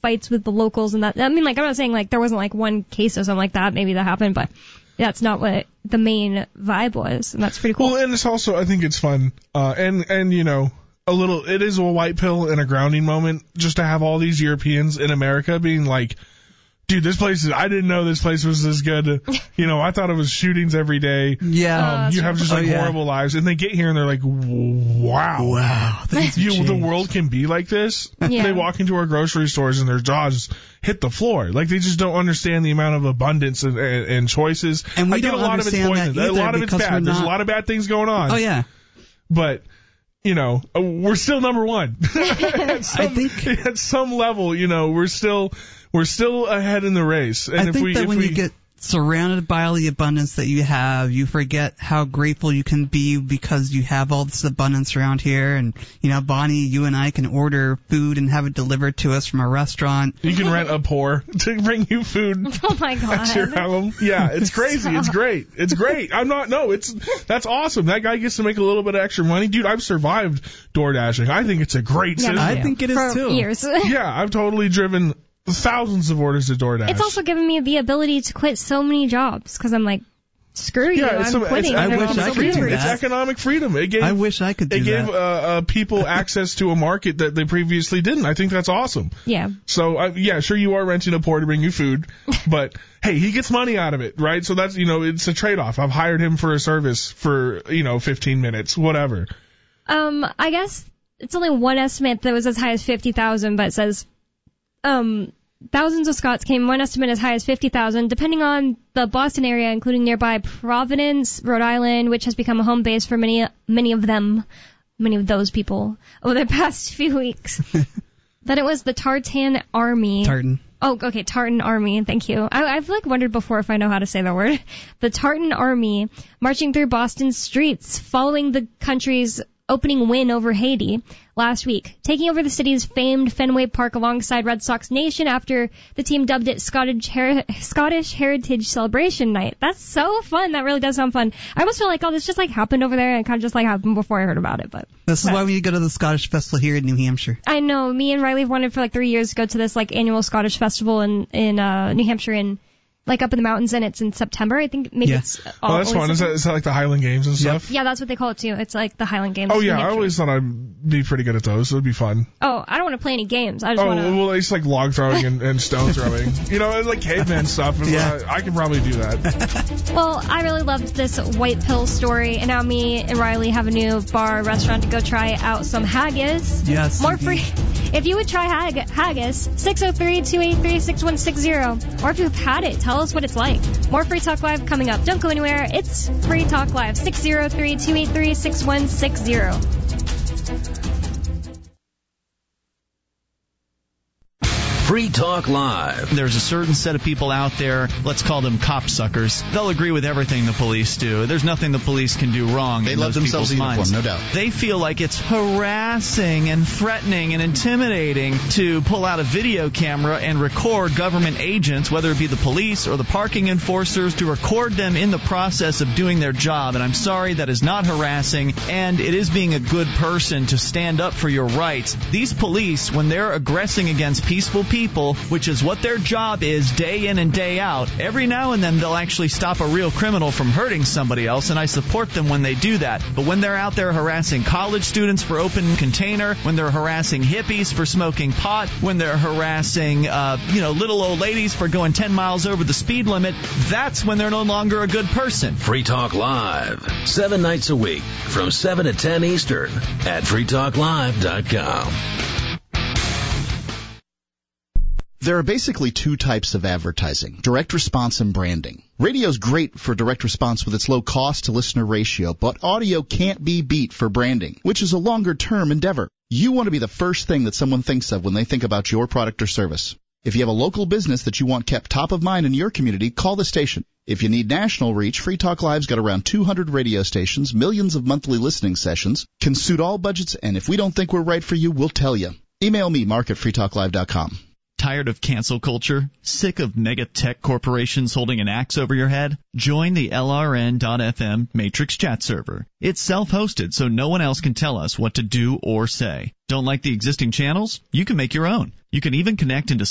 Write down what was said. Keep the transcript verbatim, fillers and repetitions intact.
fights with the locals and that. I mean, like, I'm not saying, like, there wasn't, like, one case or something like that. Maybe that happened, but that's not what the main vibe was, and that's pretty cool. Well, and it's also, I think it's fun, uh, and, and, you know, a little, it is a white pill and a grounding moment just to have all these Europeans in America being like, dude, this place is, I didn't know this place was this good. You know, I thought it was shootings every day. Yeah. Um, you have just like oh, yeah. horrible lives. And they get here and they're like, wow. Wow. You, the world can be like this. Yeah. They walk into our grocery stores and their jaws hit the floor. Like they just don't understand the amount of abundance and, and, and choices. And we I get don't a lot of it's poison. A lot of it's bad. Not... There's a lot of bad things going on. Oh, yeah. But, you know, we're still number one. at some, I think at some level, you know, we're still... We're still ahead in the race. And I if think we, that if when we, you get surrounded by all the abundance that you have, you forget how grateful you can be because you have all this abundance around here. And, you know, Bonnie, you and I can order food and have it delivered to us from a restaurant. You can rent a pour to bring you food. Oh, my God. At your home. Yeah, it's crazy. It's great. It's great. I'm not, no, it's, that's awesome. That guy gets to make a little bit of extra money. Dude, I've survived door dashing. I think it's a great yeah, system. I think it is, For too. years. Yeah, I've totally driven thousands of orders to DoorDash. It's also given me the ability to quit so many jobs because I'm like, screw you, yeah, I'm some, quitting. I wish I could do that. It's economic freedom. It gave, I wish I could do it that. gave uh, uh, people access to a market that they previously didn't. I think that's awesome. Yeah. So, uh, yeah, sure you are renting a pour to bring you food, but hey, he gets money out of it, right? So that's, you know, it's a trade-off. I've hired him for a service for, you know, fifteen minutes, whatever. Um, I guess it's only one estimate that was as high as fifty thousand, but it says, um, thousands of Scots came, one estimate as high as fifty thousand, depending on the Boston area, including nearby Providence, Rhode Island, which has become a home base for many, many of them, many of those people, over the past few weeks. Then it was the Tartan Army. Tartan. Oh, okay, Tartan Army, thank you. I, I've, like, wondered before if I know how to say that word. The Tartan Army marching through Boston's streets following the country's opening win over Haiti last week, taking over the city's famed Fenway Park alongside Red Sox Nation after the team dubbed it Scottish, Her- Scottish Heritage Celebration Night. That's so fun. That really does sound fun. I almost feel like, oh, this just like happened over there and it kind of just like happened before I heard about it. But this is but. why we go to the Scottish Festival here in New Hampshire. I know. Me and Riley have wanted for like three years to go to this like annual Scottish festival in in uh, New Hampshire in like up in the mountains, and it's in September. I think maybe yeah. it's. Oh, that's fun. Is that, is that like the Highland Games and stuff? Yeah, that's what they call it too. It's like the Highland Games. Oh yeah, I always thought I'd be pretty good at those. It would be fun. Oh, I don't want to play any games. I just oh, want to. well, it's like log throwing and, and stone throwing. You know, it's like caveman stuff. And yeah. I, I can probably do that. Well, I really loved this white pill story, and now me and Riley have a new bar restaurant to go try out some haggis. Yes. More free. If you would try hag- haggis, six oh three, two eight three, six one six zero. Or if you've had it, tell us what it's like. More Free Talk Live coming up. Don't go anywhere. It's Free Talk Live. six oh three, two eight three, six one six zero. Free Talk Live. There's a certain set of people out there, let's call them copsuckers. They'll agree with everything the police do. There's nothing the police can do wrong. They in love those themselves in people's uniform, minds. no doubt. They feel like it's harassing and threatening and intimidating to pull out a video camera and record government agents, whether it be the police or the parking enforcers, to record them in the process of doing their job. And I'm sorry, that is not harassing, and it is being a good person to stand up for your rights. These police, when they're aggressing against peaceful people, People, which is what their job is day in and day out, every now and then they'll actually stop a real criminal from hurting somebody else, and I support them when they do that. But when they're out there harassing college students for open container, when they're harassing hippies for smoking pot, when they're harassing uh, you know, little old ladies for going ten miles over the speed limit, that's when they're no longer a good person. Free Talk Live, seven nights a week from seven to ten Eastern at free talk live dot com. There are basically two types of advertising, direct response and branding. Radio's great for direct response with its low cost to listener ratio, but audio can't be beat for branding, which is a longer term endeavor. You want to be the first thing that someone thinks of when they think about your product or service. If you have a local business that you want kept top of mind in your community, call the station. If you need national reach, Free Talk Live's got around two hundred radio stations, millions of monthly listening sessions, can suit all budgets, and if we don't think we're right for you, we'll tell you. Email me, mark at free talk live dot com. Tired of cancel culture? Sick of mega tech corporations holding an axe over your head? Join the L R N dot F M Matrix chat server. It's self-hosted, so no one else can tell us what to do or say. Don't like the existing channels? You can make your own. You can even connect into